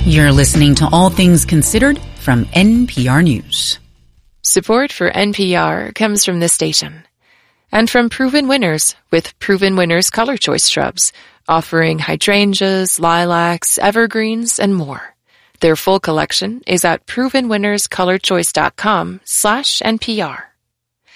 You're listening to All Things Considered from NPR News. Support for NPR comes from this station and from Proven Winners with Proven Winners Color Choice Shrubs, offering hydrangeas, lilacs, evergreens, and more. Their full collection is at provenwinnerscolorchoice.com/NPR.